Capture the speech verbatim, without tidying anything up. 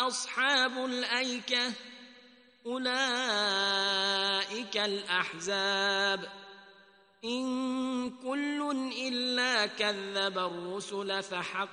أصحاب الأيكة أولئك الأحزاب إن كل إلا كذب الرسل فحق